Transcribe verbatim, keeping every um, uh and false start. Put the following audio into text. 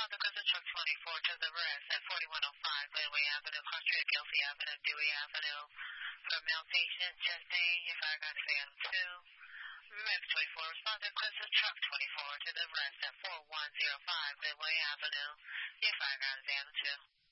respond to Crystal Truck twenty-four to the rest at forty-one oh five Glenway Avenue, cross street Gilsey Avenue, Dewey Avenue. For male patient, chesting, if I got exam two. Map twenty-four, respond to Crystal Truck twenty-four to the rest at forty-one oh five Glenway Avenue, if I got exam two.